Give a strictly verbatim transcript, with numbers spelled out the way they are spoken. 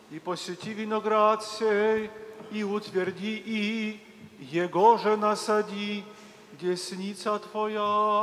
и посети виноград сей, и утверди и, его же насади, десница Твоя.